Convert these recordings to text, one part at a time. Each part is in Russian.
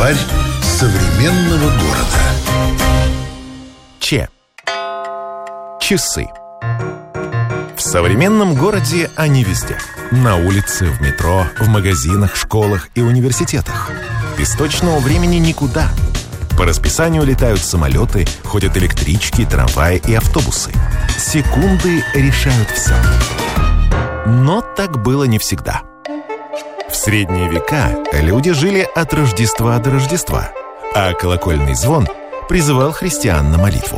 Словарь современного города. Часы. В современном городе они везде. На улице, в метро, в магазинах, школах и университетах. Без точного времени никуда. По расписанию летают самолеты, ходят электрички, трамваи и автобусы. Секунды решают все. Но так было не всегда. В средние века люди жили от Рождества до Рождества, а колокольный звон призывал христиан на молитву.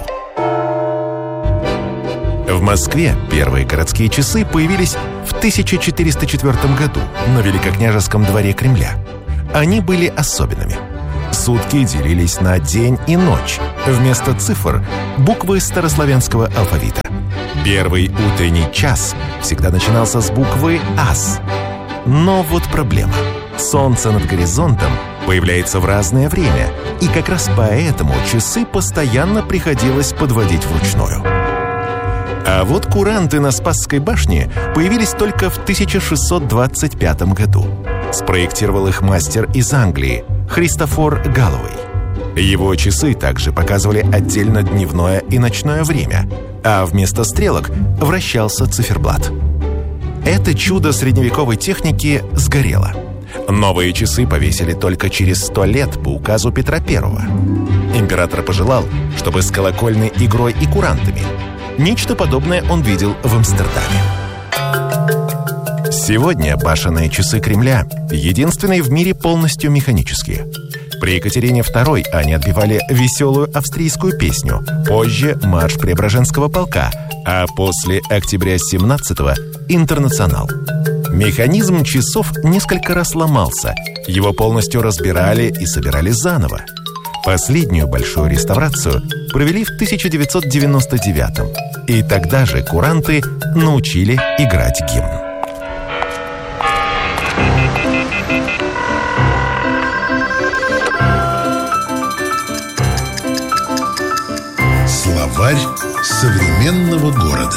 В Москве первые городские часы появились в 1404 году на Великокняжеском дворе Кремля. Они были особенными. Сутки делились на день и ночь. Вместо цифр – буквы старославянского алфавита. Первый утренний час всегда начинался с буквы «ас». Но вот проблема. Солнце над горизонтом появляется в разное время, и как раз поэтому часы постоянно приходилось подводить вручную. А вот куранты на Спасской башне появились только в 1625 году. Спроектировал их мастер из Англии Христофор Галлоуэй. Его часы также показывали отдельно дневное и ночное время, а вместо стрелок вращался циферблат. Это чудо средневековой техники сгорело. Новые часы повесили только через 100 лет по указу Петра I. Император пожелал, чтобы с колокольной игрой и курантами. Нечто подобное он видел в Амстердаме. Сегодня башенные часы Кремля единственные в мире полностью механические. При Екатерине II они отбивали веселую австрийскую песню, позже марш Преображенского полка, а после октября 17-го – интернационал. Механизм часов несколько раз ломался, его полностью разбирали и собирали заново. Последнюю большую реставрацию провели в 1999-м, и тогда же куранты научили играть гимн. Словарь современного города.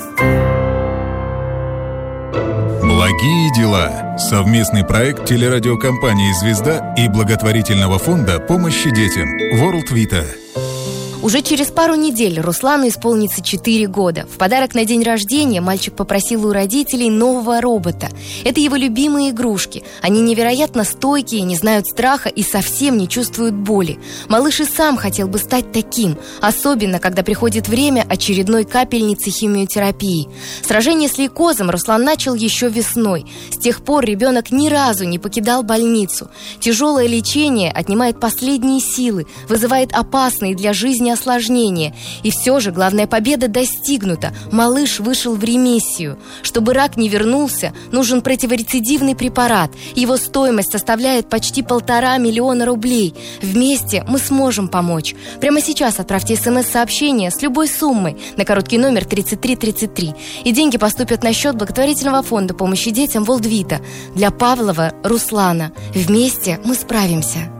Благие дела. Совместный проект телерадиокомпании «Звезда» и благотворительного фонда помощи детям World Vita. Уже через пару недель Руслану исполнится 4 года. В подарок на день рождения мальчик попросил у родителей нового робота. Это его любимые игрушки. Они невероятно стойкие, не знают страха и совсем не чувствуют боли. Малыш и сам хотел бы стать таким, особенно когда приходит время очередной капельницы химиотерапии. Сражение с лейкозом Руслан начал еще весной. С тех пор ребенок ни разу не покидал больницу. Тяжелое лечение отнимает последние силы, вызывает опасные для жизни осложнения. И все же главная победа достигнута. Малыш вышел в ремиссию. Чтобы рак не вернулся, нужен противорецидивный препарат. Его стоимость составляет почти 1,5 миллиона рублей. Вместе мы сможем помочь. Прямо сейчас отправьте СМС-сообщение с любой суммой на короткий номер 3333. И деньги поступят на счет благотворительного фонда помощи детям World Vita для Павлова Руслана. Вместе мы справимся.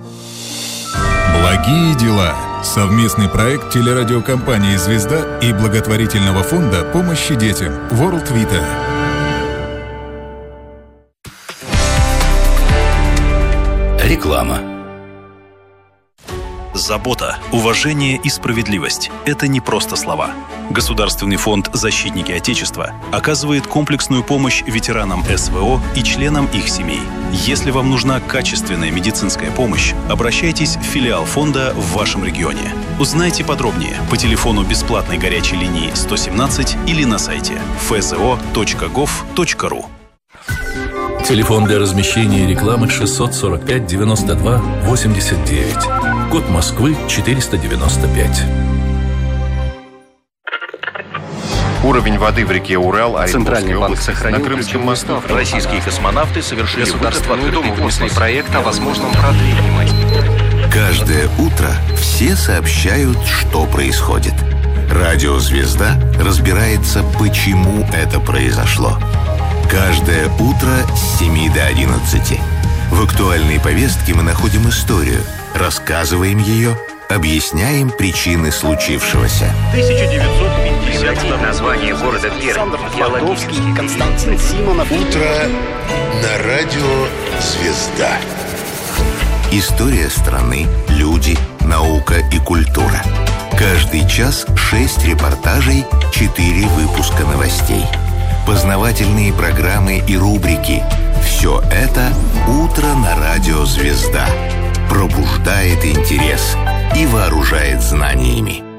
Благие дела. Совместный проект телерадиокомпании «Звезда» и благотворительного фонда помощи детям World Vita. Реклама. Забота, уважение и справедливость – это не просто слова. Государственный фонд «Защитники Отечества» оказывает комплексную помощь ветеранам СВО и членам их семей. Если вам нужна качественная медицинская помощь, обращайтесь в филиал фонда в вашем регионе. Узнайте подробнее по телефону бесплатной горячей линии 117 или на сайте fzo.gov.ru. Телефон для размещения рекламы 645 92 89. Код Москвы 495. Уровень воды в реке Урал, Центральный банк сохранил на Крымском мосту. Российские космонавты совершили государственную государственный проект о возможном продлении. Каждое утро все сообщают, что происходит. Радио «Звезда» разбирается, почему это произошло. Каждое утро с 7 до 11. В актуальной повестке мы находим историю, рассказываем ее, объясняем причины случившегося. 1950 название города Пермь. Флотовский, Константин Симонов. Утро на радио «Звезда». История страны, люди, наука и культура. Каждый час 6 репортажей, 4 выпуска новостей. Познавательные программы и рубрики. Все это «Утро на радио «Звезда». Пробуждает интерес и вооружает знаниями.